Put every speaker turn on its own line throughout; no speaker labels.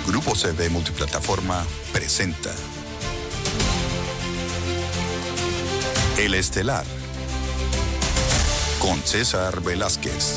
Grupo CV Multiplataforma presenta El Estelar con César Velázquez.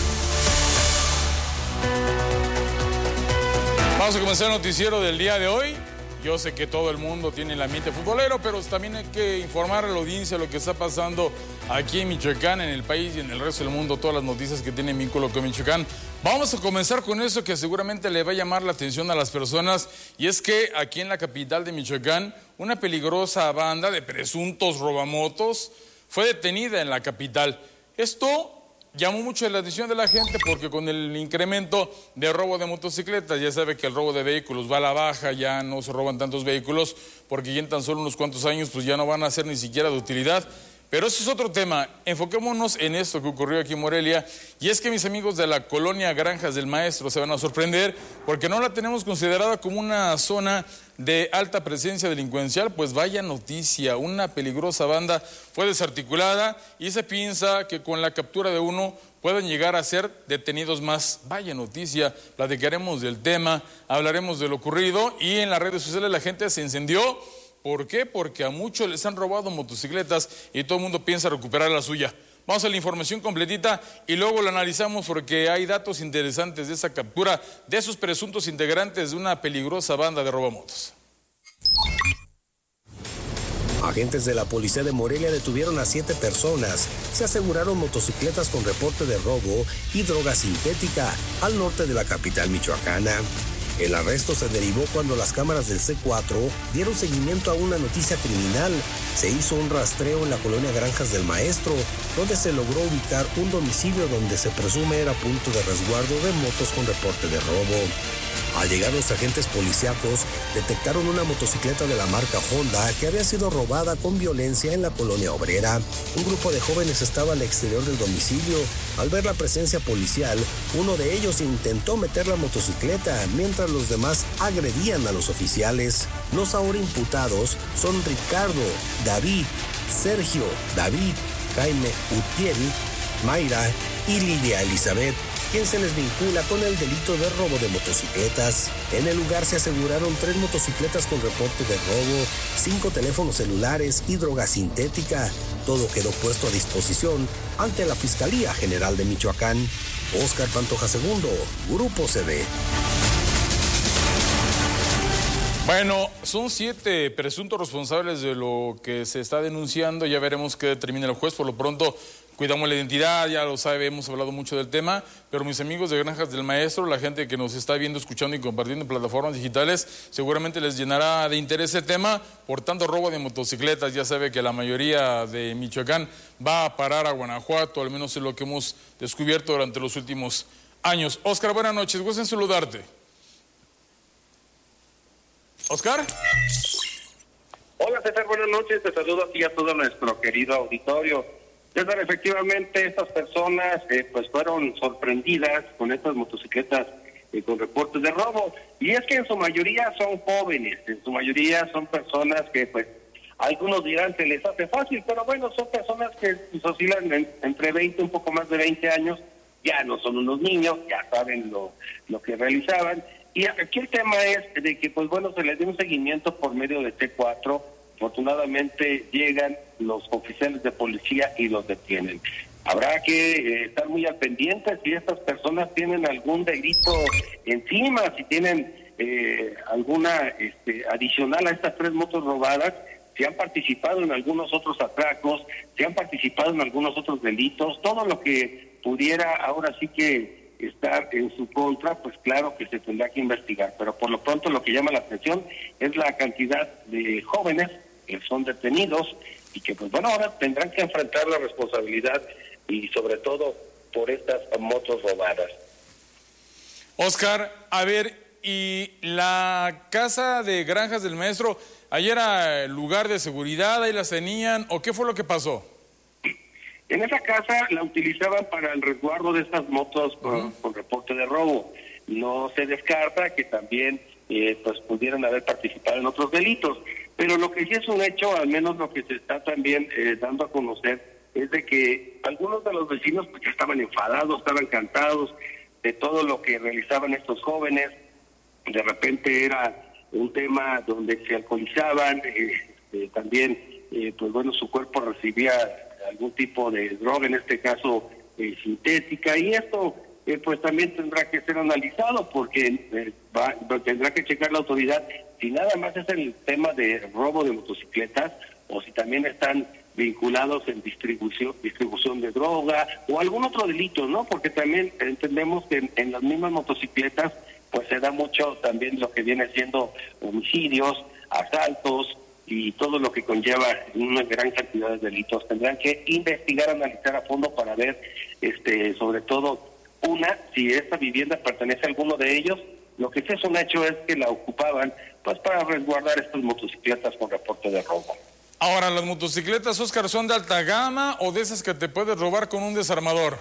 Vamos a comenzar el noticiero del día de hoy. Yo sé que todo el mundo tiene el ambiente futbolero, pero también hay que informar a la audiencia lo que está pasando aquí en Michoacán, en el país y en el resto del mundo, todas las noticias que tienen vínculo con Michoacán. Vamos a comenzar con eso que seguramente le va a llamar la atención a las personas, y es que aquí en la capital de Michoacán, una peligrosa banda de presuntos robamotos fue detenida en la capital. Esto llamó mucho la atención de la gente porque con el incremento de robo de motocicletas, ya sabe que el robo de vehículos va a la baja, ya no se roban tantos vehículos porque ya en tan solo unos cuantos años pues ya no van a ser ni siquiera de utilidad. Pero eso es otro tema. Enfoquémonos en esto que ocurrió aquí en Morelia, y es que mis amigos de la colonia Granjas del Maestro se van a sorprender porque no la tenemos considerada como una zona de alta presencia delincuencial. Pues vaya noticia, una peligrosa banda fue desarticulada y se piensa que con la captura de uno pueden llegar a ser detenidos más. Vaya noticia, platicaremos del tema, hablaremos de lo ocurrido, y en las redes sociales la gente se encendió. ¿Por qué? Porque a muchos les han robado motocicletas y todo el mundo piensa recuperar la suya. Vamos a la información completita y luego la analizamos porque hay datos interesantes de esa captura de esos presuntos integrantes de una peligrosa banda de robamotos.
Agentes de la policía de Morelia detuvieron a 7 personas. Se aseguraron motocicletas con reporte de robo y droga sintética al norte de la capital michoacana. El arresto se derivó cuando las cámaras del C4 dieron seguimiento a una noticia criminal. Se hizo un rastreo en la colonia Granjas del Maestro, donde se logró ubicar un domicilio donde se presume era punto de resguardo de motos con reporte de robo. Al llegar los agentes policíacos, detectaron una motocicleta de la marca Honda que había sido robada con violencia en la colonia obrera. Un grupo de jóvenes estaba al exterior del domicilio. Al ver la presencia policial, uno de ellos intentó meter la motocicleta, mientras los demás agredían a los oficiales. Los ahora imputados son Ricardo, David, Sergio, David, Jaime Utiel, Mayra y Lidia Elizabeth, quien se les vincula con el delito de robo de motocicletas. En el lugar se aseguraron 3 motocicletas con reporte de robo, 5 teléfonos celulares y droga sintética. Todo quedó puesto a disposición ante la Fiscalía General de Michoacán. Óscar Pantoja II, Grupo CV.
Bueno, son 7 presuntos responsables de lo que se está denunciando. Ya veremos qué determina el juez. Por lo pronto, cuidamos la identidad, ya lo sabe, hemos hablado mucho del tema, pero mis amigos de Granjas del Maestro, la gente que nos está viendo, escuchando y compartiendo en plataformas digitales, seguramente les llenará de interés el tema. Por tanto, robo de motocicletas, ya sabe que la mayoría de Michoacán va a parar a Guanajuato, al menos es lo que hemos descubierto durante los últimos años. Óscar, buenas noches, gusto en saludarte. ¿Óscar?
Hola César, buenas noches, te saludo aquí a todo nuestro querido auditorio. César, efectivamente estas personas pues fueron sorprendidas con estas motocicletas con reportes de robo, y es que en su mayoría son jóvenes, en su mayoría son personas que pues algunos dirán se les hace fácil, pero bueno, son personas que pues, oscilan entre 20, un poco más de 20 años, ya no son unos niños, ya saben lo que realizaban. Y aquí el tema es de que, pues bueno, se les dio un seguimiento por medio de T4. Afortunadamente llegan los oficiales de policía y los detienen. Habrá que estar muy al pendiente si estas personas tienen algún delito encima, si tienen alguna adicional a estas 3 motos robadas, si han participado en algunos otros atracos, si han participado en algunos otros delitos, todo lo que pudiera ahora sí que estar en su contra, pues claro que se tendrá que investigar, pero por lo pronto lo que llama la atención es la cantidad de jóvenes que son detenidos y que pues bueno, ahora tendrán que enfrentar la responsabilidad y sobre todo por estas motos robadas.
Óscar, a ver, ¿y la casa de Granjas del Maestro, ahí era el lugar de seguridad, ahí las tenían, o qué fue lo que pasó?
En esa casa la utilizaban para el resguardo de estas motos con reporte de robo. No se descarta que también pues pudieran haber participado en otros delitos. Pero lo que sí es un hecho, al menos lo que se está también dando a conocer, es de que algunos de los vecinos pues ya estaban enfadados, estaban cansados de todo lo que realizaban estos jóvenes. de repente era un tema donde se alcoholizaban, también, pues bueno, su cuerpo recibía algún tipo de droga, en este caso sintética, y esto pues también tendrá que ser analizado porque tendrá que checar la autoridad si nada más es el tema de robo de motocicletas o si también están vinculados en distribución de droga o algún otro delito, ¿no? Porque también entendemos que en las mismas motocicletas pues se da mucho también lo que viene siendo homicidios, asaltos y todo lo que conlleva una gran cantidad de delitos. Tendrán que investigar, analizar a fondo para ver, sobre todo, si esta vivienda pertenece a alguno de ellos. Lo que sí es un hecho es que la ocupaban pues para resguardar estas motocicletas con reporte de robo.
Ahora, ¿las motocicletas, Oscar, son de alta gama o de esas que te puedes robar con un desarmador?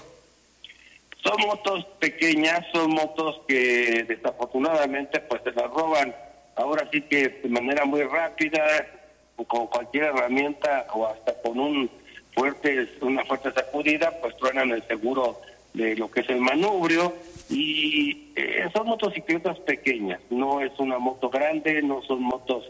Son motos pequeñas, son motos que desafortunadamente pues se las roban. Ahora sí que de manera muy rápida, con cualquier herramienta o hasta con una fuerte sacudida, pues truenan el seguro de lo que es el manubrio. Y son motocicletas pequeñas, no es una moto grande, no son motos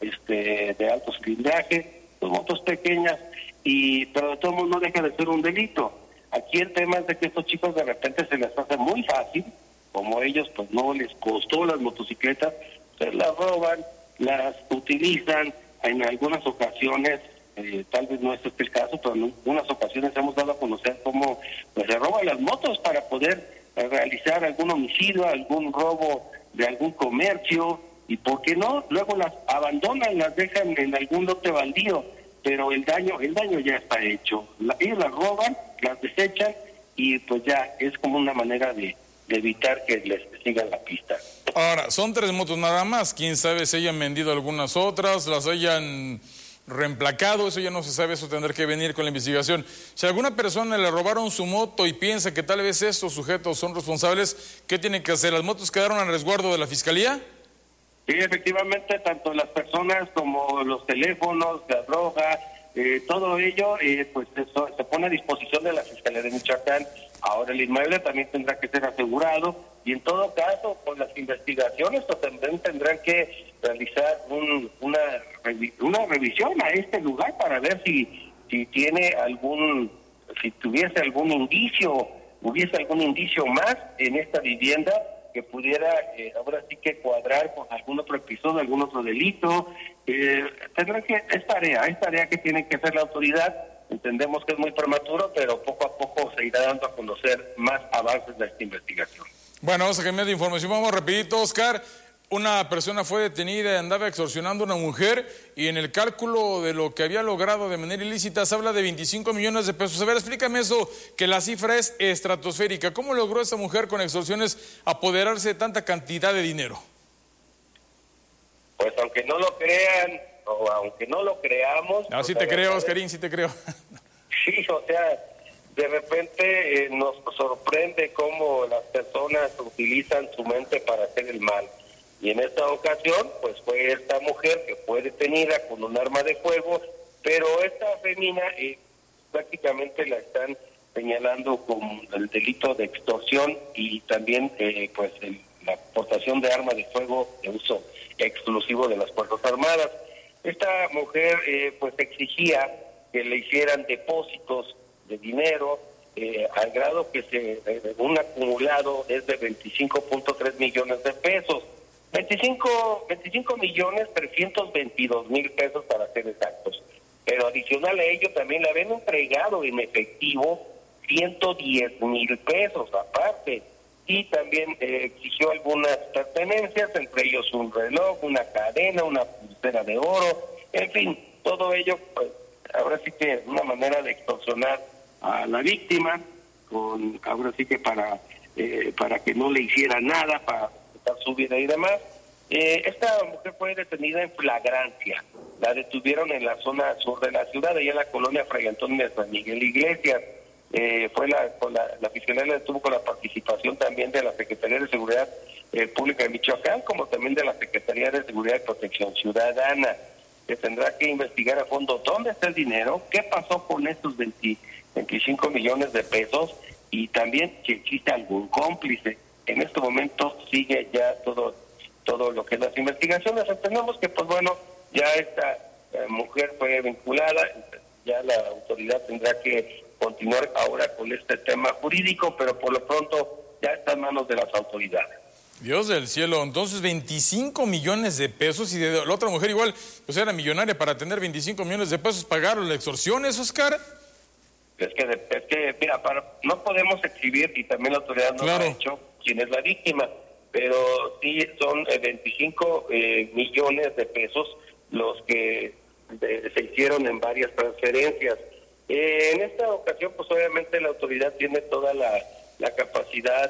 de alto cilindraje, son motos pequeñas, pero de todos modos no deja de ser un delito. Aquí el tema es de que estos chicos de repente se les hace muy fácil, como ellos pues no les costó las motocicletas, se las roban, las utilizan en algunas ocasiones, tal vez no es este el caso, pero en algunas ocasiones hemos dado a conocer cómo pues, se roban las motos para poder realizar algún homicidio, algún robo de algún comercio, y por qué no, luego las abandonan, las dejan en algún lote baldío, pero el daño ya está hecho. Ellos las roban, las desechan y pues ya es como una manera de evitar que les sigan la pista.
Ahora, son 3 motos nada más, quién sabe si hayan vendido algunas otras, las hayan reemplacado, eso ya no se sabe, eso tendrá que venir con la investigación. Si a alguna persona le robaron su moto y piensa que tal vez estos sujetos son responsables, ¿qué tienen que hacer? ¿Las motos quedaron al resguardo de la Fiscalía?
Sí, efectivamente, tanto las personas como los teléfonos, la droga, todo ello, pues eso se pone a disposición de la Fiscalía de Michoacán. Ahora el inmueble también tendrá que ser asegurado y en todo caso, pues las investigaciones pues, también tendrán que realizar una revisión a este lugar para ver si tiene si tuviese algún indicio, hubiese algún indicio más en esta vivienda que pudiera ahora sí que cuadrar con algún otro episodio, algún otro delito. Es tarea que tiene que hacer la autoridad. Entendemos que es muy prematuro, pero poco a poco se irá dando a conocer más avances de esta investigación.
Bueno, vamos a cambiar de información. Vamos rapidito, Oscar. Una persona fue detenida y andaba extorsionando a una mujer y en el cálculo de lo que había logrado de manera ilícita se habla de 25 millones de pesos. A ver, explícame eso, que la cifra es estratosférica. ¿Cómo logró esa mujer con extorsiones apoderarse de tanta cantidad de dinero?
Pues aunque no lo crean o aunque no lo creamos...
No, sí te creo, Oscarín, sí te creo.
Sí, o sea, de repente nos sorprende cómo las personas utilizan su mente para hacer el mal. Y en esta ocasión, pues fue esta mujer que fue detenida con un arma de fuego, pero esta femina prácticamente la están señalando con el delito de extorsión y también la portación de arma de fuego de uso exclusivo de las Fuerzas Armadas. Esta mujer pues exigía que le hicieran depósitos de dinero al grado que un acumulado es de 25.3 millones de pesos. 25.322.000 pesos para ser exactos. Pero adicional a ello también le habían entregado en efectivo 110,000 pesos aparte. Y también exigió algunas pertenencias, entre ellos un reloj, una cadena, una pulsera de oro, en fin, todo ello, pues ahora sí que es una manera de extorsionar a la víctima, ahora sí que para que no le hiciera nada, para su vida y demás. Esta mujer fue detenida en flagrancia. La detuvieron en la zona sur de la ciudad, allá en la colonia Fray Antonio de San Miguel Iglesias. La Fiscalía la detuvo con la participación también de la Secretaría de Seguridad Pública de Michoacán, como también de la Secretaría de Seguridad y Protección Ciudadana, que tendrá que investigar a fondo dónde está el dinero, qué pasó con estos 25 millones de pesos y también si existe algún cómplice. En este momento sigue ya todo todo lo que es las investigaciones. Entendemos que, pues bueno, ya esta mujer fue vinculada, ya la autoridad tendrá que continuar ahora con este tema jurídico, pero por lo pronto ya está en manos de las autoridades.
Dios del cielo, entonces 25 millones de pesos, y de la otra mujer igual, pues era millonaria para tener 25 millones de pesos, ¿pagaron la extorsión, Oscar?
Es que mira, no podemos exhibir, y también la autoridad no lo ha hecho, quién es la víctima, pero sí son 25 millones de pesos los que se hicieron en varias transferencias. En esta ocasión, pues obviamente la autoridad tiene toda la capacidad,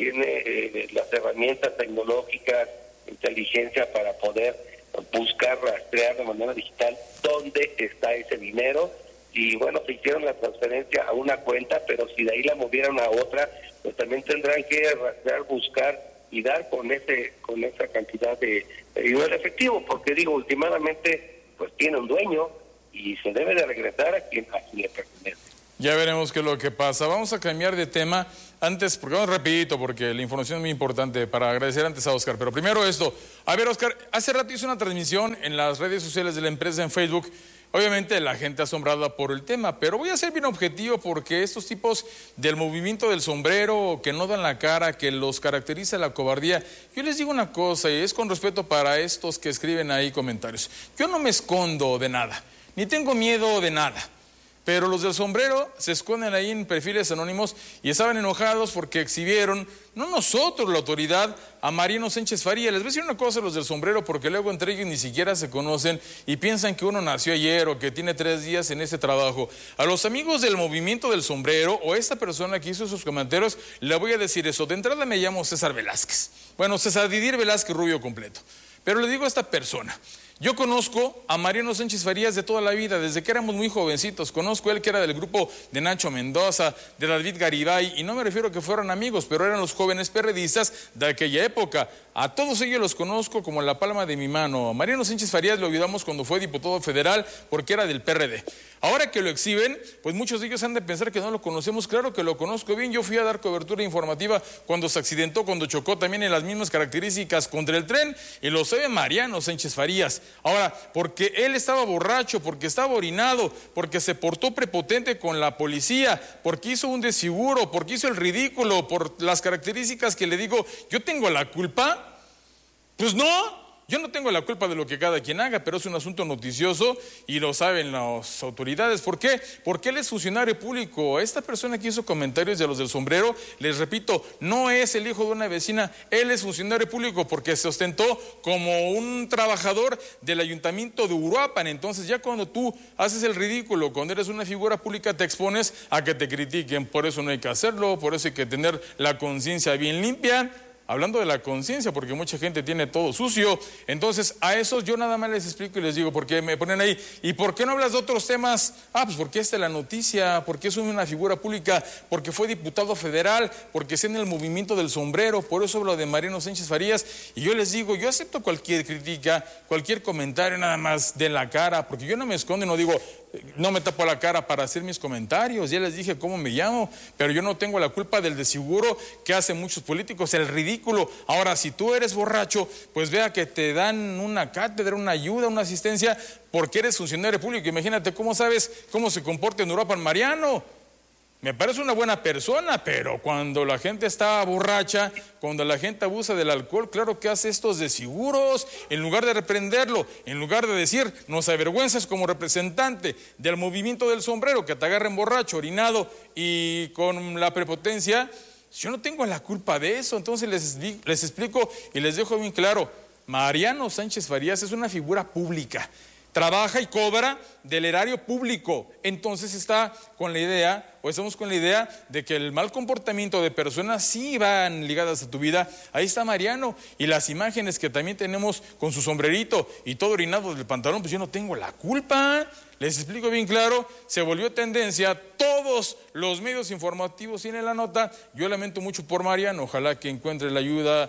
tiene las herramientas tecnológicas, inteligencia para poder buscar, rastrear de manera digital dónde está ese dinero. Y bueno, se hicieron la transferencia a una cuenta, pero si de ahí la movieron a otra, pues también tendrán que rastrear, buscar y dar con esa cantidad de dinero efectivo, porque digo, últimamente pues tiene un dueño y se debe de regresar a quien le pertenece.
Ya veremos qué es lo que pasa. Vamos a cambiar de tema antes, porque vamos rapidito, porque la información es muy importante, para agradecer antes a Oscar. Pero primero esto. A ver, Oscar, hace rato hice una transmisión en las redes sociales de la empresa en Facebook. Obviamente la gente asombrada por el tema, pero voy a ser bien objetivo porque estos tipos del movimiento del sombrero, que no dan la cara, que los caracteriza la cobardía, yo les digo una cosa, y es con respeto para estos que escriben ahí comentarios. Yo no me escondo de nada, ni tengo miedo de nada. Pero los del sombrero se esconden ahí en perfiles anónimos y estaban enojados porque exhibieron, no nosotros, la autoridad, a Mariano Sánchez Farías. Les voy a decir una cosa a los del sombrero, porque luego entre ellos ni siquiera se conocen y piensan que uno nació ayer o que tiene 3 días en ese trabajo. A los amigos del movimiento del sombrero o esta persona que hizo esos comentarios, le voy a decir eso. De entrada me llamo César Velázquez. Bueno, César Didier Velázquez Rubio completo. Pero le digo a esta persona, yo conozco a Mariano Sánchez Farías de toda la vida, desde que éramos muy jovencitos. Conozco a él, que era del grupo de Nacho Mendoza, de David Garibay, y no me refiero a que fueran amigos, pero eran los jóvenes perredistas de aquella época. A todos ellos los conozco como la palma de mi mano. A Mariano Sánchez Farías lo olvidamos cuando fue diputado federal porque era del PRD. Ahora que lo exhiben, pues muchos de ellos han de pensar que no lo conocemos. Claro que lo conozco bien. Yo fui a dar cobertura informativa cuando se accidentó, cuando chocó también en las mismas características contra el tren, y lo sabe Mariano Sánchez Farías. Ahora, porque él estaba borracho, porque estaba orinado, porque se portó prepotente con la policía, porque hizo un desfiguro, porque hizo el ridículo, por las características que le digo, ¿yo tengo la culpa? Pues no. Yo no tengo la culpa de lo que cada quien haga, pero es un asunto noticioso y lo saben las autoridades. ¿Por qué? Porque él es funcionario público. Esta persona que hizo comentarios de los del sombrero, les repito, no es el hijo de una vecina, él es funcionario público porque se ostentó como un trabajador del ayuntamiento de Uruapan. Entonces ya cuando tú haces el ridículo, cuando eres una figura pública, te expones a que te critiquen. Por eso no hay que hacerlo, por eso hay que tener la conciencia bien limpia. Hablando de la conciencia, porque mucha gente tiene todo sucio. Entonces, a esos yo nada más les explico y les digo, porque me ponen ahí, ¿y por qué no hablas de otros temas? Pues porque esta es la noticia, porque es una figura pública, porque fue diputado federal, porque es en el movimiento del sombrero, por eso hablo de Mariano Sánchez Farías. Y yo les digo, yo acepto cualquier crítica, cualquier comentario, nada más de la cara, porque yo no me escondo, no digo, no me tapo la cara para hacer mis comentarios. Ya les dije cómo me llamo, pero yo no tengo la culpa del desfiguro que hacen muchos políticos, el ridículo. Ahora, si tú eres borracho, pues vea que te dan una cátedra, una ayuda, una asistencia, porque eres funcionario público. Imagínate cómo sabes cómo se comporta en Uruapan Mariano. Me parece una buena persona, pero cuando la gente está borracha, cuando la gente abusa del alcohol, claro que hace estos desfiguros. En lugar de reprenderlo, en lugar de decir, nos avergüenzas como representante del movimiento del sombrero, que te agarren borracho, orinado y con la prepotencia, yo no tengo la culpa de eso. Entonces les explico y les dejo bien claro, Mariano Sánchez Farías es una figura pública. Trabaja y cobra del erario público. Entonces está con la idea, o estamos con la idea de que el mal comportamiento de personas sí van ligadas a tu vida. Ahí está Mariano, y las imágenes que también tenemos con su sombrerito y todo orinado del pantalón, pues yo no tengo la culpa. Les explico bien claro, se volvió tendencia, todos los medios informativos tienen la nota. Yo lamento mucho por Mariano, ojalá que encuentre la ayuda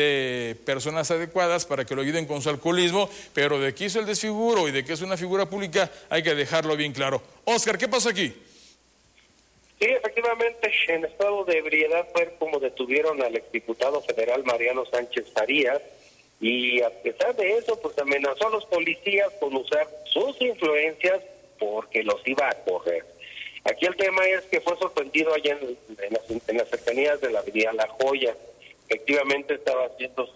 de personas adecuadas para que lo ayuden con su alcoholismo, pero de que hizo el desfiguro y de que es una figura pública, hay que dejarlo bien claro. Oscar, ¿qué pasó aquí?
Sí, efectivamente, en estado de ebriedad fue como detuvieron al exdiputado federal Mariano Sánchez Farías, y a pesar de eso, pues amenazó a los policías con usar sus influencias porque los iba a correr. Aquí el tema es que fue sorprendido allá en las cercanías de la avenida La Joya. Efectivamente estaba haciendo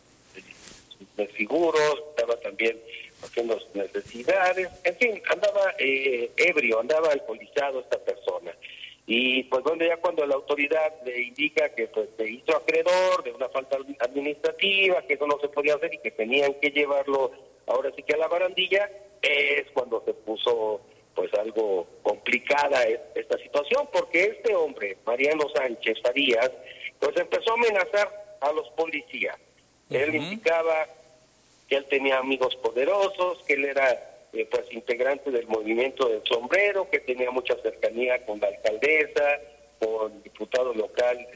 sus desfiguros, estaba también haciendo sus necesidades, en fin, andaba ebrio, andaba alcoholizado esta persona. Y pues bueno, ya cuando la autoridad le indica que pues se hizo acreedor de una falta administrativa, que eso no se podía hacer y que tenían que llevarlo ahora sí que a la barandilla, es cuando se puso pues algo complicada esta situación, porque este hombre, Mariano Sánchez Farías, pues empezó a amenazar a los policías. Él indicaba que él tenía amigos poderosos, que él era pues integrante del movimiento del sombrero, que tenía mucha cercanía con la alcaldesa, con el diputado local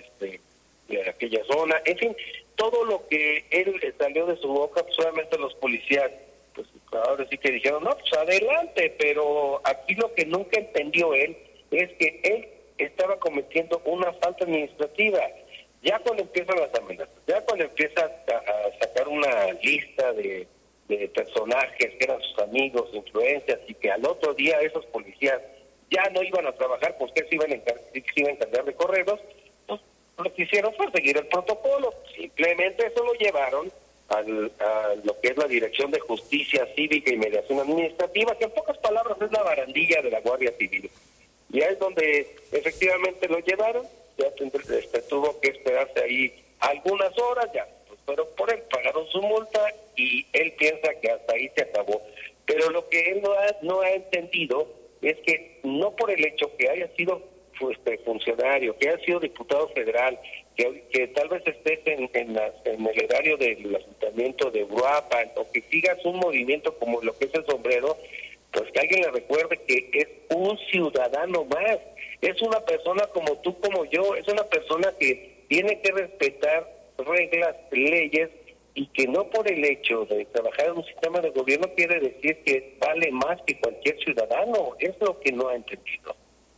de aquella zona, en fin, todo lo que él salió de su boca, pues solamente los policías, pues ahora sí que dijeron, no, pues adelante, pero aquí lo que nunca entendió él es que él estaba cometiendo una falta administrativa. Ya cuando empiezan las amenazas, ya cuando empieza a sacar una lista de personajes que eran sus amigos, influencias, y que al otro día esos policías ya no iban a trabajar porque se iban a encargar de correos, pues lo que hicieron fue seguir el protocolo. Simplemente eso lo llevaron a lo que es la Dirección de Justicia Cívica y Mediación Administrativa, que en pocas palabras es la barandilla de la Guardia Civil. Y es donde efectivamente lo llevaron, ya tuvo que esperarse ahí algunas horas, ya pues fueron por él, pagaron su multa y él piensa que hasta ahí se acabó. Pero lo que él no ha entendido es que no por el hecho que haya sido funcionario, que haya sido diputado federal, que tal vez estés en el erario del ayuntamiento de Uruapan, o que sigas un movimiento como lo que es el sombrero, pues que alguien le recuerde que es un ciudadano más, es una persona como tú, como yo, es una persona que tiene que respetar reglas, leyes, y que no por el hecho de trabajar en un sistema de gobierno quiere decir que vale más que cualquier ciudadano. Es lo que no ha entendido.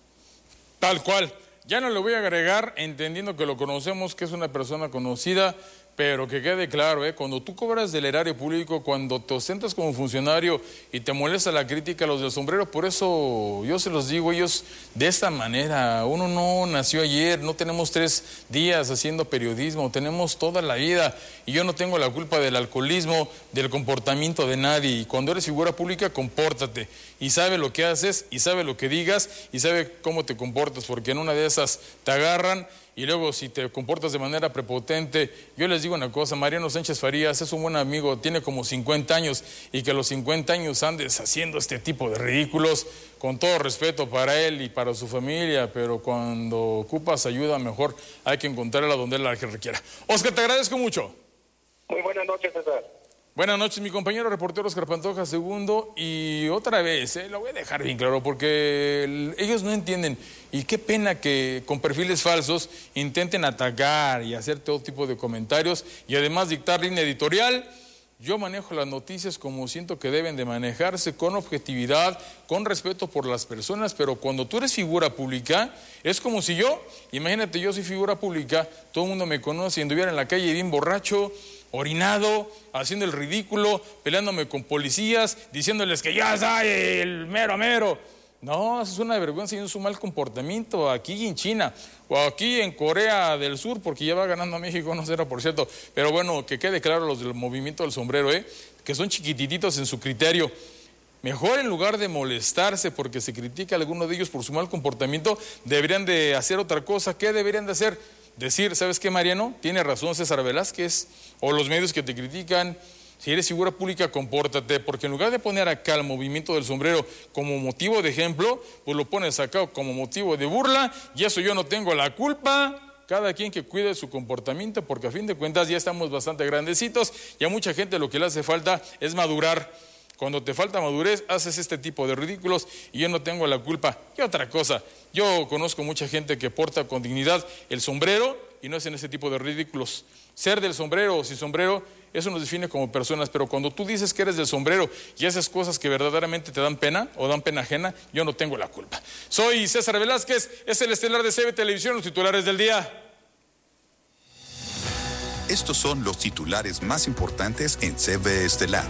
Tal cual. Ya no le voy a agregar, entendiendo que lo conocemos, que es una persona conocida, pero que quede claro, cuando tú cobras del erario público, cuando te ostentas como funcionario y te molesta la crítica a los del sombrero, por eso yo se los digo, ellos de esta manera, uno no nació ayer, no tenemos 3 días haciendo periodismo, tenemos toda la vida, y yo no tengo la culpa del alcoholismo, del comportamiento de nadie. Y cuando eres figura pública, compórtate, y sabe lo que haces, y sabe lo que digas, y sabe cómo te comportas, porque en una de esas te agarran. Y luego, si te comportas de manera prepotente, yo les digo una cosa, Mariano Sánchez Farías es un buen amigo, tiene como 50 años, y que a los 50 años andes haciendo este tipo de ridículos, con todo respeto para él y para su familia, pero cuando ocupas ayuda, mejor hay que encontrarla donde él la requiera. Oscar, te agradezco mucho.
Muy buenas noches, César.
Buenas noches, mi compañero reportero Oscar Pantoja II, y otra vez, lo voy a dejar bien claro, porque ellos no entienden, y qué pena que con perfiles falsos intenten atacar y hacer todo tipo de comentarios, y además dictar línea editorial. Yo manejo las noticias como siento que deben de manejarse, con objetividad, con respeto por las personas, pero cuando tú eres figura pública, es como si imagínate, yo soy figura pública, todo el mundo me conoce y anduviera en la calle bien borracho, orinado, haciendo el ridículo, peleándome con policías, diciéndoles que ya soy el mero mero. No, eso es una vergüenza y es un mal comportamiento aquí en China o aquí en Corea del Sur, porque ya va ganando a México, no será por cierto. Pero bueno, que quede claro los del movimiento del sombrero, que son chiquititos en su criterio. Mejor en lugar de molestarse porque se critica a alguno de ellos por su mal comportamiento, deberían de hacer otra cosa. ¿Qué deberían de hacer? Decir, ¿sabes qué, Mariano? Tiene razón César Velázquez, o los medios que te critican. Si eres figura pública, compórtate, porque en lugar de poner acá el movimiento del sombrero como motivo de ejemplo, pues lo pones acá como motivo de burla, y eso yo no tengo la culpa. Cada quien que cuide su comportamiento, porque a fin de cuentas ya estamos bastante grandecitos, y a mucha gente lo que le hace falta es madurar. Cuando te falta madurez, haces este tipo de ridículos, y yo no tengo la culpa. Y otra cosa, yo conozco mucha gente que porta con dignidad el sombrero y no hacen ese tipo de ridículos. Ser del sombrero o sin sombrero, eso nos define como personas, pero cuando tú dices que eres del sombrero y haces cosas que verdaderamente te dan pena o dan pena ajena, yo no tengo la culpa. Soy César Velázquez, es el estelar de CB Televisión, los titulares del día.
Estos son los titulares más importantes en CB Estelar.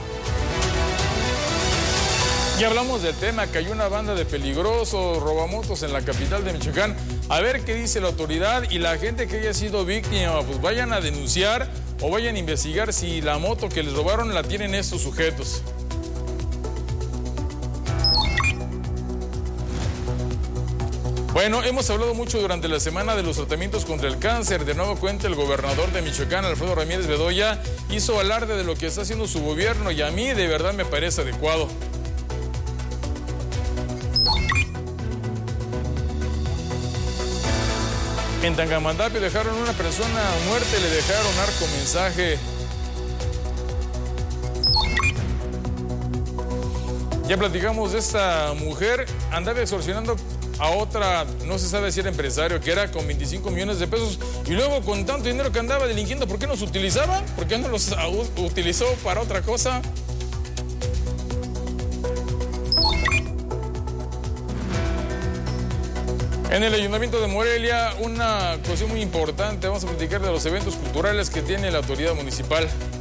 Ya hablamos del tema, que hay una banda de peligrosos robamotos en la capital de Michoacán. A ver qué dice la autoridad y la gente que haya sido víctima, pues vayan a denunciar o vayan a investigar si la moto que les robaron la tienen estos sujetos. Bueno, hemos hablado mucho durante la semana de los tratamientos contra el cáncer. De nuevo cuenta, el gobernador de Michoacán, Alfredo Ramírez Bedoya, hizo alarde de lo que está haciendo su gobierno y a mí de verdad me parece adecuado. En Tangamandapio dejaron a una persona a muerte, le dejaron narco mensaje. Ya platicamos de esta mujer, andaba extorsionando a otra, no se sabe si era empresario, que era con 25 millones de pesos, y luego con tanto dinero que andaba delinquiendo, ¿por qué no los utilizaba? ¿Por qué no los utilizó para otra cosa? En el Ayuntamiento de Morelia, una cuestión muy importante, vamos a platicar de los eventos culturales que tiene la autoridad municipal.